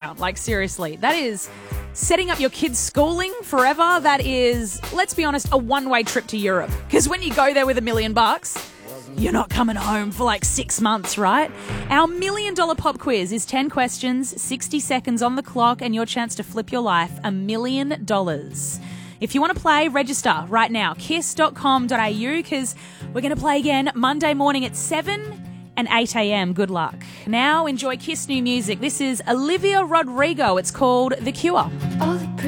discount. Like, seriously, that is setting up your kids' schooling forever. That is, let's be honest, a one-way trip to Europe. Because when you go there with $1 million, you're not coming home for like 6 months, right? Our $1 million pop quiz is 10 questions, 60 seconds on the clock, and your chance to flip your life $1 million. If you want to play, register right now, kiss.com.au, because we're going to play again Monday morning at 7 and 8 a.m. Good luck. Now enjoy Kiss new music. This is Olivia Rodrigo. It's called The Cure. All the